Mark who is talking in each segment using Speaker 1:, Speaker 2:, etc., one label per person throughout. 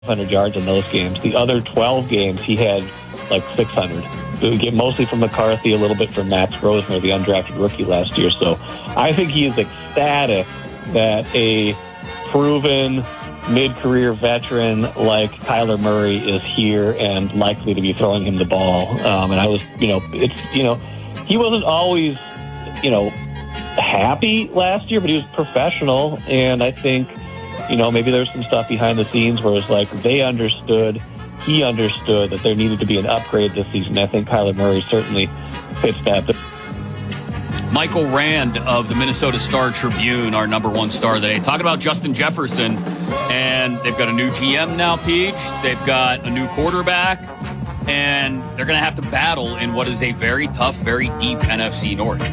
Speaker 1: 100 yards in those games. The other 12 games, he had like 600. Mostly from McCarthy, a little bit from Max Grosner, the undrafted rookie last year. So I think he is ecstatic that a proven mid-career veteran like Kyler Murray is here and likely to be throwing him the ball. And I was, he wasn't always, happy last year, but he was professional. And I think, maybe there's some stuff behind the scenes where it's like he understood that there needed to be an upgrade this season. I think Kyler Murray certainly fits that.
Speaker 2: Michael Rand of the Minnesota Star-Tribune, our number one star today, talking about Justin Jefferson. And they've got a new GM now, Peach. They've got a new quarterback. And they're going to have to battle in what is a very tough, very deep NFC North.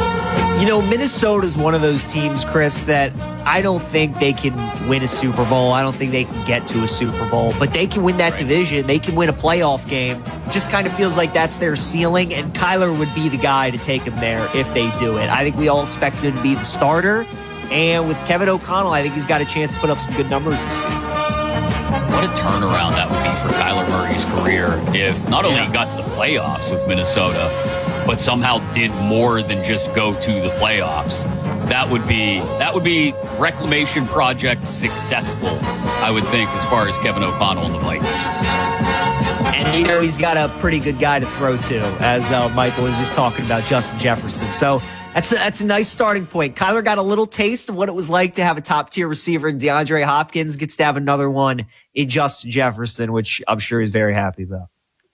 Speaker 3: Minnesota's one of those teams, Chris, that I don't think they can win a Super Bowl. I don't think they can get to a Super Bowl, but they can win that division. They can win a playoff game. Just kind of feels like that's their ceiling, and Kyler would be the guy to take them there if they do it. I think we all expect him to be the starter, and with Kevin O'Connell, I think he's got a chance to put up some good numbers this year.
Speaker 2: What a turnaround that would be for Kyler Murray's career if not only he got to the playoffs with Minnesota, but somehow did more than just go to the playoffs. That would be reclamation project successful, I would think, as far as Kevin O'Connell and the Vikings are concerned.
Speaker 3: And he's got a pretty good guy to throw to, as Michael was just talking about, Justin Jefferson. So that's a nice starting point. Kyler got a little taste of what it was like to have a top-tier receiver in DeAndre Hopkins, gets to have another one in Justin Jefferson, which I'm sure he's very happy about.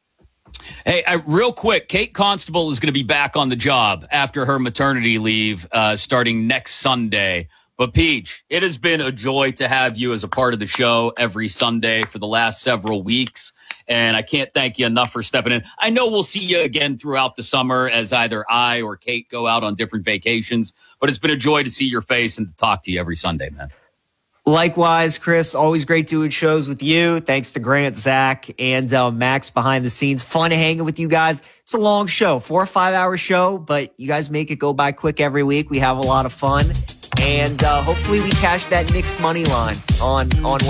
Speaker 2: Hey, real quick, Kate Constable is going to be back on the job after her maternity leave starting next Sunday. But, Peach, it has been a joy to have you as a part of the show every Sunday for the last several weeks, and I can't thank you enough for stepping in. I know we'll see you again throughout the summer as either I or Kate go out on different vacations, but it's been a joy to see your face and to talk to you every Sunday, man.
Speaker 3: Likewise, Chris, always great doing shows with you. Thanks to Grant, Zach, and Max behind the scenes. Fun hanging with you guys. It's a long show, 4 or 5 hour show, but you guys make it go by quick every week. We have a lot of fun, and hopefully we cash that Knicks money line on